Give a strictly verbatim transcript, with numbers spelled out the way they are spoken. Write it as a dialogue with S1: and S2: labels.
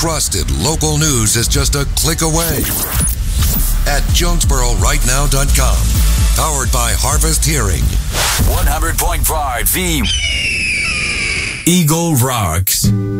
S1: Trusted local news is just a click away at Jonesboro Right Now dot com. Powered by Harvest Hearing.
S2: one hundred point five The Eagle Rocks.